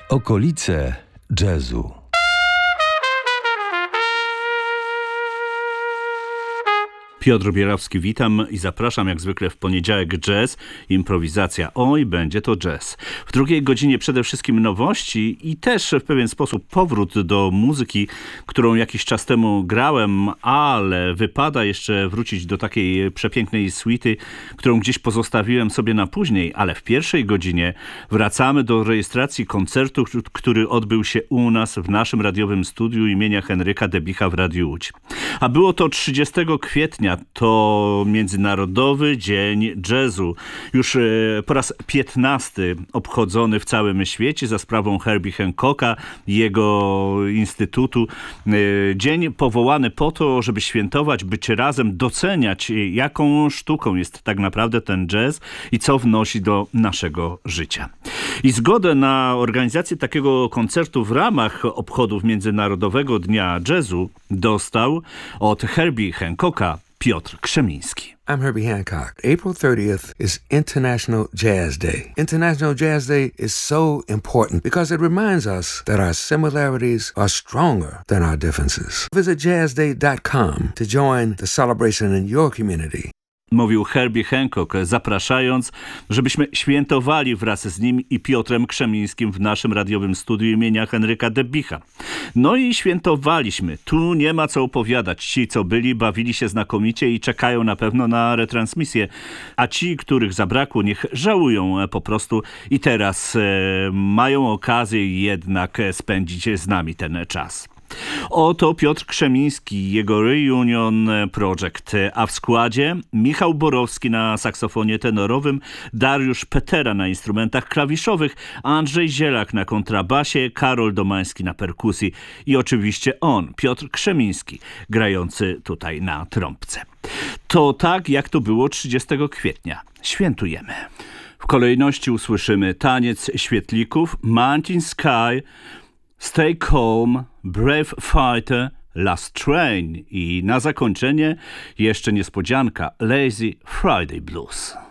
Okolice jazzu. Piotr Bielawski, witam i zapraszam jak zwykle w poniedziałek jazz, improwizacja. Oj, będzie to jazz. W drugiej godzinie przede wszystkim nowości i też w pewien sposób powrót do muzyki, którą jakiś czas temu grałem, ale wypada jeszcze wrócić do takiej przepięknej suity, którą gdzieś pozostawiłem sobie na później, ale w pierwszej godzinie wracamy do rejestracji koncertu, który odbył się u nas w naszym radiowym studiu imienia Henryka Debicha w Radiu Łódź. A było to 30 kwietnia, to Międzynarodowy Dzień Jazzu. Już po raz 15 obchodzony w całym świecie za sprawą Herbie Hancocka i jego instytutu. Dzień powołany po to, żeby świętować, być razem, doceniać, jaką sztuką jest tak naprawdę ten jazz i co wnosi do naszego życia. I zgodę na organizację takiego koncertu w ramach obchodów Międzynarodowego Dnia Jazzu dostał od Herbie Hancocka Piotr Krzemiński. I'm Herbie Hancock. April 30th is International Jazz Day. International Jazz Day is so important because it reminds us that our similarities are stronger than our differences. Visit jazzday.com to join the celebration in your community. Mówił Herbie Hancock, zapraszając, żebyśmy świętowali wraz z nim i Piotrem Krzemińskim w naszym radiowym studiu imienia Henryka Debicha. No i świętowaliśmy. Tu nie ma co opowiadać. Ci, co byli, bawili się znakomicie i czekają na pewno na retransmisję. A ci, których zabrakło, niech żałują po prostu i teraz mają okazję jednak spędzić z nami ten czas. Oto Piotr Krzemiński i jego Reunion Project, a w składzie Michał Borowski na saksofonie tenorowym, Dariusz Petera na instrumentach klawiszowych, Andrzej Zielak na kontrabasie, Karol Domański na perkusji i oczywiście on, Piotr Krzemiński, grający tutaj na trąbce. To tak, jak to było 30 kwietnia. Świętujemy. W kolejności usłyszymy Taniec Świetlików, Mountain Sky, Stay Calm, Brave Fighter, Last Train i na zakończenie jeszcze niespodzianka Lazy Friday Blues.